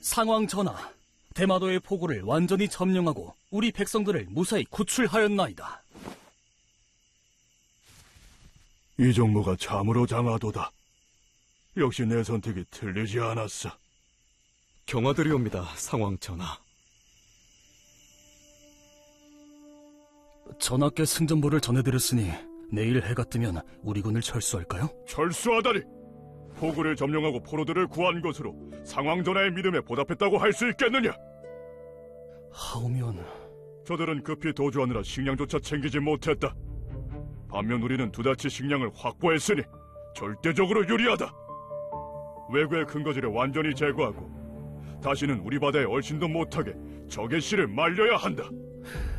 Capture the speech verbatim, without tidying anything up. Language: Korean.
상왕 전하, 대마도의 포고를 완전히 점령하고 우리 백성들을 무사히 구출하였나이다. 이 정도가 참으로 장하도다. 역시 내 선택이 틀리지 않았어. 경하드리옵니다, 상왕 전하. 전하께 승전보를 전해드렸으니 내일 해가 뜨면 우리 군을 철수할까요? 철수하다니! 포구를 점령하고 포로들을 구한 것으로 상왕전하의 믿음에 보답했다고 할 수 있겠느냐? 하오면... 저들은 급히 도주하느라 식량조차 챙기지 못했다. 반면 우리는 두다치 식량을 확보했으니 절대적으로 유리하다. 외구의 근거지를 완전히 제거하고 다시는 우리 바다에 얼씬도 못하게 적의 씨를 말려야 한다.